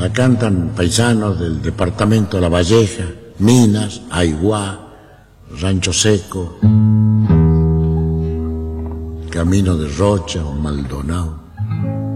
La cantan paisanos del departamento de La Valleja, Minas, Aiguá, Rancho Seco, Camino de Rocha o Maldonado.